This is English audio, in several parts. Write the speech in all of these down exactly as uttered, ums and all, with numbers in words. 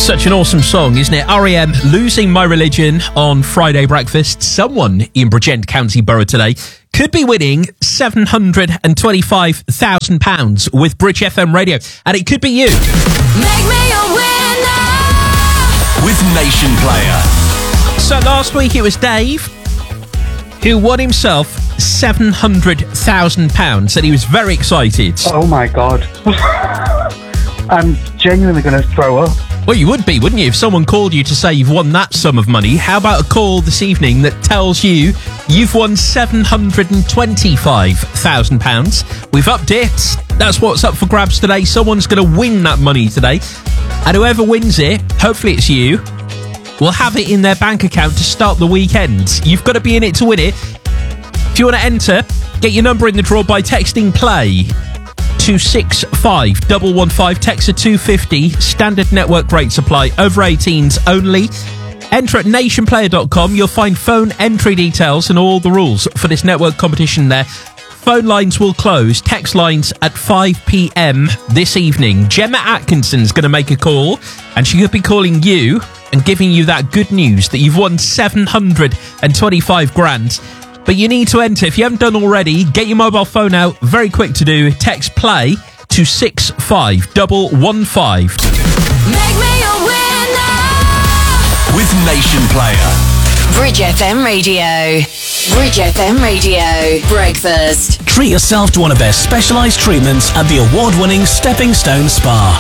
Such an awesome song, isn't it? R E M, Losing My Religion on Friday Breakfast. Someone in Bridgend County Borough today could be winning seven hundred twenty-five thousand pounds with Bridge F M Radio. And it could be you. Make me a winner with Nation Player. So last week it was Dave who won himself seven hundred thousand pounds and he was very excited. Oh my God. I'm genuinely going to throw up. Well, you would be, wouldn't you, if someone called you to say you've won that sum of money? How about a call this evening that tells you you've won seven hundred twenty-five thousand pounds? We've upped it. That's what's up for grabs today. Someone's going to win that money today. And whoever wins it, hopefully it's you, will have it in their bank account to start the weekend. You've got to be in it to win it. If you want to enter, get your number in the draw by texting play to six five one one five. Text at two fifty. Standard network rates apply. Over eighteens only. Enter at nation player dot com. You'll find phone entry details and all the rules for this network competition there. Phone lines will close. Text lines at five p.m. this evening. Gemma Atkinson's going to make a call, and she could be calling you and giving you that good news that you've won seven hundred twenty-five grand. But you need to enter. If you haven't done already, get your mobile phone out. Very quick to do. Text play to six five one one five. Make me a winner with Nation Player. Bridge F M Radio. Bridge F M Radio. Breakfast. Treat yourself to one of their specialised treatments at the award-winning Stepping Stone Spa.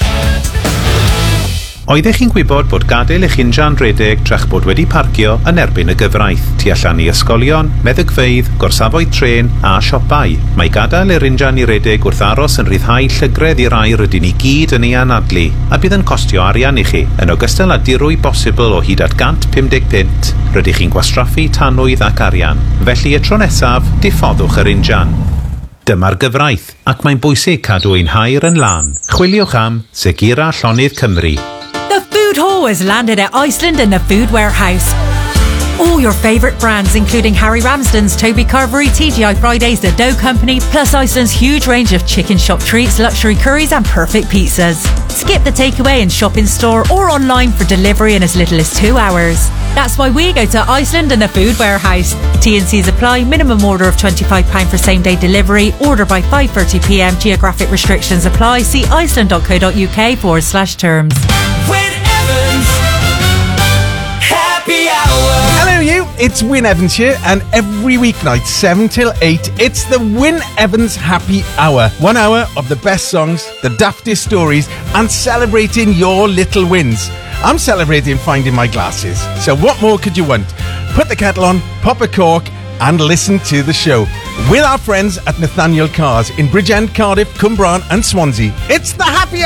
Oeddech chi'n gwybod bod gadael eich injan redeg trach bod wedi parcio yn erbyn y gyfraith tu allan i ysgolion, meddygfeydd, gorsafoedd tren a siopau. Mae gadael yr injan i redeg wrth aros yn rhyddhau llygredd i'r air ydyn ni gyd yn ei anadlu a bydd yn costio arian i chi. Yn ogystal â dirwy bosibl o hyd at gant pumdeg pint, rydych chi'n gwastraffu tanwydd ac arian. Felly y tro nesaf, diffoddwch yr injan. Dyma'r gyfraith, ac mae'n bwysig cadw ein hair yn lan. Chwiliwch am Segura Llonydd Cymru. The Food Hall has landed at Iceland and the Food Warehouse. All your favourite brands, including Harry Ramsden's, Toby Carvery, T G I Fridays, The Dough Company, plus Iceland's huge range of chicken shop treats, luxury curries and perfect pizzas. Skip the takeaway and shop in store or online for delivery in as little as two hours. That's why we go to Iceland and the Food Warehouse. T and C's apply. Minimum order of twenty-five pounds for same-day delivery. Order by five thirty p.m. Geographic restrictions apply. See iceland.co.uk forward slash terms. Win Evans Happy Hour. Hello you, it's Wyn Evans here, and every weeknight seven till eight it's the Wyn Evans Happy Hour. One hour of the best songs, the daftest stories, and celebrating your little wins. I'm celebrating finding my glasses, so what more could you want? Put the kettle on, pop a cork and listen to the show with our friends at Nathaniel Cars in Bridgend, Cardiff, Cwmbran and Swansea. It's the Happy